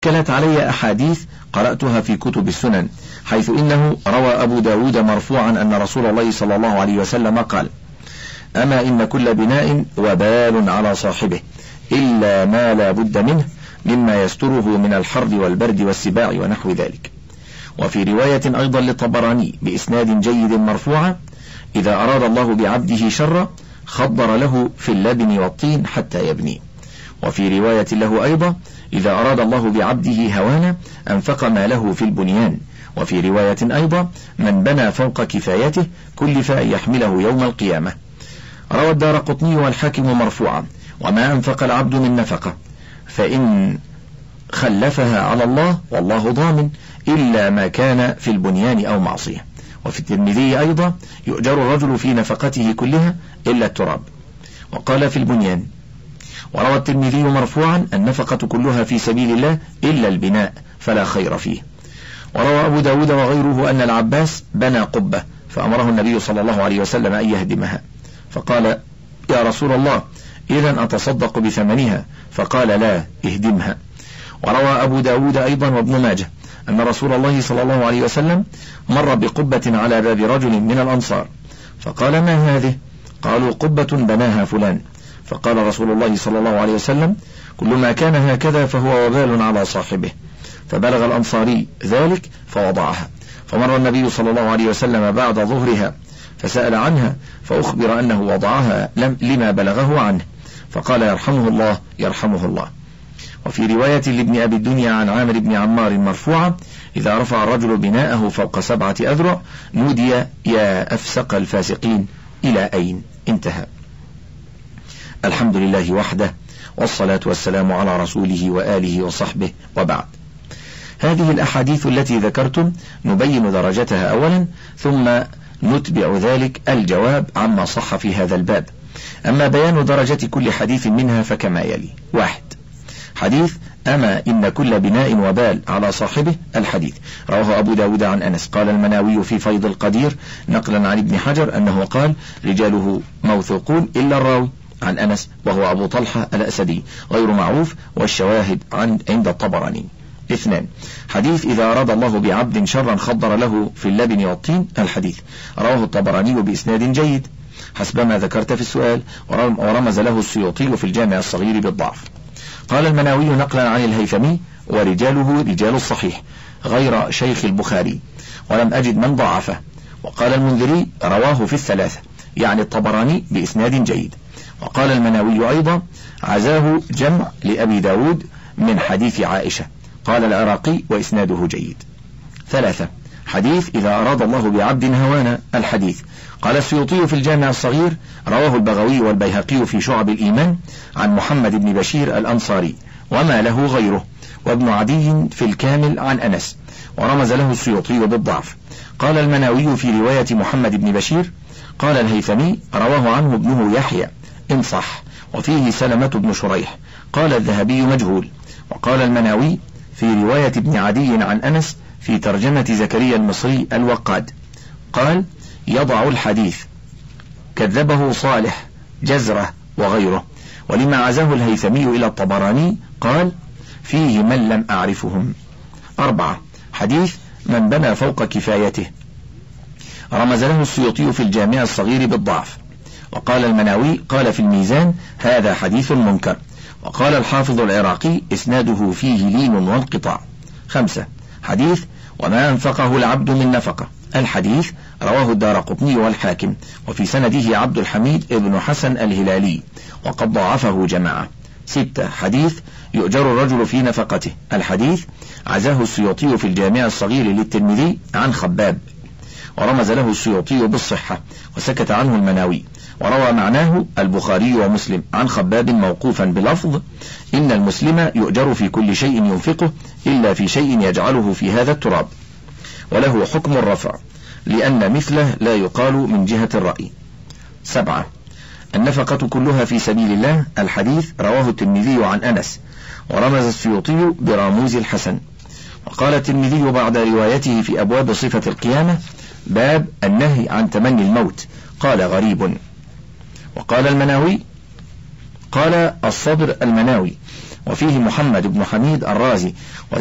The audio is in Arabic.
كلت علي أحاديث قرأتها في كتب السنن، حيث إنه روى أبو داود مرفوعا أن رسول الله صلى الله عليه وسلم قال: أما إن كل بناء وبال على صاحبه إلا ما لا بد منه مما يستره من الحر والبرد والسباع ونحو ذلك. وفي رواية أيضا للطبراني بإسناد جيد مرفوعا: إذا أراد الله بعبده شرا خضر له في اللبن والطين حتى يبني. وفي رواية له أيضا: إذا أراد الله بعبده هوانا أنفق ما له في البنيان. وفي رواية أيضا: من بنى فوق كفايته كلف أن يحمله يوم القيامة. روى الدارقطني والحاكم مرفوعا: وما أنفق العبد من نفقة فإن خلفها على الله والله ضامن إلا ما كان في البنيان أو معصية. وفي الترمذي أيضا: يؤجر الرجل في نفقته كلها إلا التراب. وقال في البنيان. وروى الترمذي مرفوعا: النفقة كلها في سبيل الله إلا البناء فلا خير فيه. وروى أبو داود وغيره أن العباس بنى قبة فأمره النبي صلى الله عليه وسلم أن يهدمها، فقال: يا رسول الله إذن أتصدق بثمنها؟ فقال: لا، اهدمها. وروى أبو داود أيضا وابن ماجه أن رسول الله صلى الله عليه وسلم مر بقبة على باب رجل من الأنصار، فقال: ما هذه؟ قالوا: قبة بناها فلان. فقال رسول الله صلى الله عليه وسلم: كل ما كان هكذا فهو وبال على صاحبه. فبلغ الأنصاري ذلك فوضعها، فمر النبي صلى الله عليه وسلم بعد ظهرها فسأل عنها فأخبر أنه وضعها لما بلغه عنه، فقال: يرحمه الله يرحمه الله. وفي رواية لابن أبي الدنيا عن عامر بن عمار مرفوعة: إذا رفع الرجل بناءه فوق 7 أذرع نودي: يا أفسق الفاسقين إلى أين؟ انتهى. الحمد لله وحده، والصلاة والسلام على رسوله وآله وصحبه، وبعد. هذه الأحاديث التي ذكرتم نبين درجتها أولا، ثم نتبع ذلك الجواب عما صح في هذا الباب. أما بيان درجة كل حديث منها فكما يلي: 1. حديث أما إن كل بناء وبال على صاحبه. الحديث رواه أبو داود عن أنس. قال المناوي في فيض القدير نقلا عن ابن حجر أنه قال: رجاله موثوقون إلا الراوي عن أنس وهو أبو طلحة الأسدي غير معروف، والشواهد عند الطبراني. 2. حديث إذا أراد الله بعبد شرا خضر له في اللبن والطين. الحديث رواه الطبراني بإسناد جيد حسب ما ذكرت في السؤال، ورمز له السيوطي في الجامع الصغير بالضعف. قال المناوي نقلا عن الهيثمي: ورجاله رجال الصحيح غير شيخ البخاري، ولم أجد من ضعفه. وقال المنذري: رواه في 3، يعني الطبراني بإسناد جيد. وقال المناوي أيضا: عزاه جمع لأبي داود من حديث عائشة. قال العراقي: وإسناده جيد. 3. حديث إذا أراد الله بعبد هوانا. الحديث قال السيوطي في الجامع الصغير: رواه البغوي والبيهقي في شعب الإيمان عن محمد بن بشير الأنصاري وما له غيره، وابن عدي في الكامل عن أنس، ورمز له السيوطي بالضعف. قال المناوي في رواية محمد بن بشير. قال الهيثمي: رواه عنه ابنه يحيى إن صح، وفيه سلمة بن شريح. قال الذهبي: مجهول. وقال المناوي في رواية ابن عدي عن أنس في ترجمة زكريا المصري الوقاد، قال: يضع الحديث، كذبه صالح جزرة وغيره. ولما عزاه الهيثمي إلى الطبراني قال: فيه من لم أعرفهم. 4. حديث من بنى فوق كفايته. رمز له السيوطي في الجامع الصغير بالضعف. وقال المناوي قال في الميزان: هذا حديث منكر. وقال الحافظ العراقي: إسناده فيه لين وانقطاع. 5. حديث وما أنفقه العبد من نفقة. الحديث رواه الدارقطني والحاكم، وفي سنده عبد الحميد ابن حسن الهلالي، وقد ضاعفه جماعة. 6. حديث يؤجر الرجل في نفقته. الحديث عزاه السيوطي في الجامع الصغير للترمذي عن خباب، ورمز له السيوطي بالصحة، وسكت عنه المناوي. وروى معناه البخاري ومسلم عن خباب موقوفا بلفظ: إن المسلم يؤجر في كل شيء ينفقه إلا في شيء يجعله في هذا التراب، وله حكم الرفع لأن مثله لا يقال من جهة الرأي. 7. النفقة كلها في سبيل الله. الحديث رواه الترمذي عن أنس، ورمز السيوطي براموز الحسن. وقال الترمذي بعد روايته في أبواب صفة القيامة: باب النهي عن تمني الموت، قال: غريب. وقال المناوي قال الصدر المناوي: وفيه محمد بن حميد الرازي